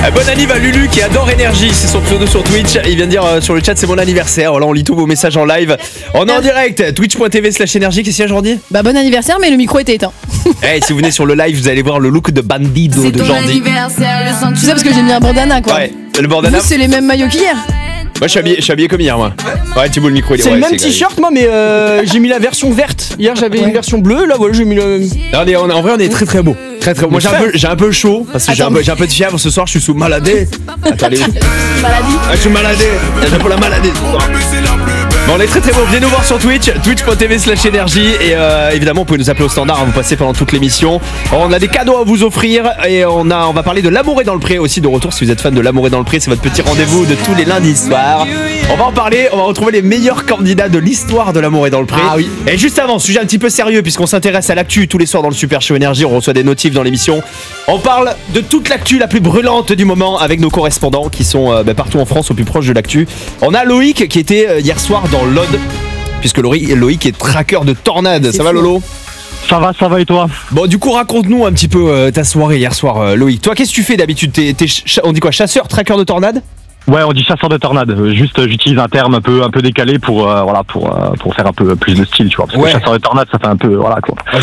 Bon anniv à Lulu qui adore Énergie, c'est son pseudo sur Twitch. Il vient de dire sur le chat c'est mon anniversaire. Voilà, on lit tous vos messages en live. On est en direct, twitch.tv/énergie. Qu'est-ce qu'il y a Jordi? Bah bon anniversaire, mais le micro était éteint. Si vous venez sur le live, vous allez voir le look de Bandido de Jordi. Tu sais parce que j'ai mis un bandana quoi. Ouais, le bandana. Vous, c'est les mêmes maillots qu'hier. Moi je suis habillé comme hier moi. Ouais, Thibaut le micro il est. C'est ouais, le même t-shirt moi mais j'ai mis la version verte. Hier j'avais une version bleue, là voilà j'ai mis le. En vrai on est très très beau. Très très beau. Moi j'ai un peu chaud parce que j'ai un peu de fièvre ce soir, je suis sous maladie. Attends, allez où? Maladie. Je suis maladie. J'ai pour la maladie. Bon, on est très très beau, venez nous voir sur Twitch, twitch.tv/énergie et évidemment vous pouvez nous appeler au standard, vous passez pendant toute l'émission. On a des cadeaux à vous offrir et on va parler de L'amour est dans le pré aussi de retour. Si vous êtes fan de L'amour est dans le pré, c'est votre petit rendez-vous de tous les lundis soirs. On va en parler, on va retrouver les meilleurs candidats de l'histoire de L'amour est dans le pré. Ah oui. Et juste avant, sujet un petit peu sérieux puisqu'on s'intéresse à l'actu tous les soirs dans le Super Show Énergie, on reçoit des notifs dans l'émission. On parle de toute l'actu la plus brûlante du moment avec nos correspondants qui sont partout en France au plus proche de l'actu. On a Loïc qui était hier soir dans l'Aude, puisque Loïc est traqueur de tornades. Ça va Lolo? Ça va et toi? Bon, du coup raconte-nous un petit peu ta soirée hier soir Loïc. Toi qu'est-ce que tu fais d'habitude? On dit quoi, chasseur, traqueur de tornades? Ouais, on dit chasseur de tornades. Juste, j'utilise un terme un peu décalé pour faire un peu plus de style, tu vois. Parce que chasseur de tornades, ça fait un peu, voilà quoi. Ouais,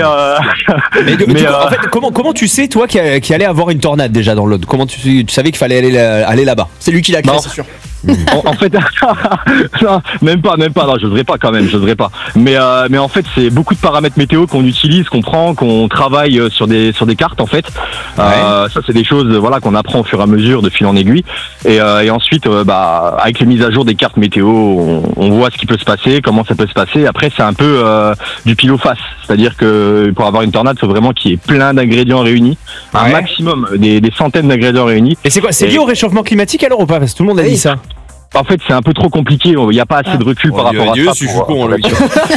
mais en fait, comment tu sais toi qu'il allait avoir une tornade déjà dans l'Aude? Comment tu savais qu'il fallait aller là-bas? C'est lui qui l'a créé, c'est sûr. En fait, non, même pas, non, j'oserais pas quand même, Mais en fait, c'est beaucoup de paramètres météo qu'on utilise, qu'on prend, qu'on travaille sur des cartes en fait. Ça, c'est des choses, voilà, qu'on apprend au fur et à mesure, de fil en aiguille. Et ensuite, avec les mises à jour des cartes météo, on voit ce qui peut se passer, comment ça peut se passer. Après, c'est un peu du pile ou face, c'est-à-dire que pour avoir une tornade, il faut vraiment qu'il y ait plein d'ingrédients réunis, un maximum, des centaines d'ingrédients réunis. Et c'est quoi? C'est lié au réchauffement climatique alors ou pas? Parce que tout le monde a dit ça. En fait, c'est un peu trop compliqué. Il n'y a pas assez de recul par rapport à ça. Je suis con, Loïc.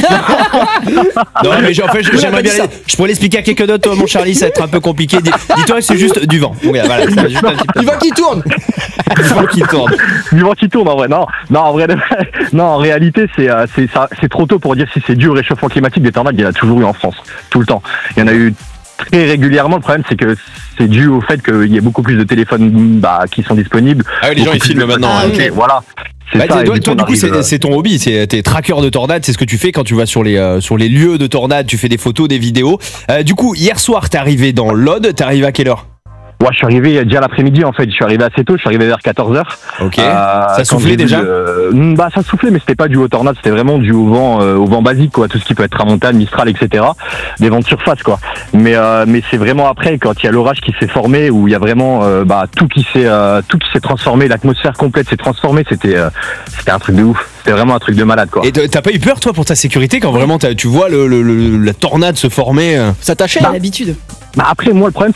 Non, mais j'aimerais bien. Je pourrais l'expliquer à quelqu'un d'autre, mon Charlie, ça va être un peu compliqué. Dis-toi que c'est juste du vent. Bon, voilà, c'est juste un petit peu. Du vent qui tourne. Du vent qui tourne, en vrai. Non, en vrai, non, en réalité, c'est trop tôt pour dire si c'est dû au réchauffement climatique. Des tornades, il y en a toujours eu en France, tout le temps. Il y en a eu très régulièrement. Le problème, c'est que c'est dû au fait qu'il y ait beaucoup plus de téléphones qui sont disponibles. Ah oui, les gens ils filment maintenant. Ok, voilà. Toi, du coup, c'est ton hobby, t'es traqueur de tornades, c'est ce que tu fais quand tu vas sur les lieux de tornades, tu fais des photos, des vidéos. Du coup, hier soir, t'es arrivé dans l'Aude, t'es arrivé à quelle heure? Ouais, je suis arrivé déjà l'après-midi en fait, je suis arrivé assez tôt, je suis arrivé vers 14h. Ok. Ça soufflait déjà? Ça soufflait, mais c'était pas dû aux tornades, c'était vraiment dû au vent basique quoi, tout ce qui peut être tramontane, mistral, etc. Des vents de surface quoi. Mais c'est vraiment après quand il y a l'orage qui s'est formé, où il y a vraiment tout qui s'est transformé, l'atmosphère complète s'est transformée, c'était un truc de ouf. C'était vraiment un truc de malade quoi. Et t'as pas eu peur toi pour ta sécurité quand vraiment tu vois la tornade se former? Ça t'achète l'habitude. Après moi le problème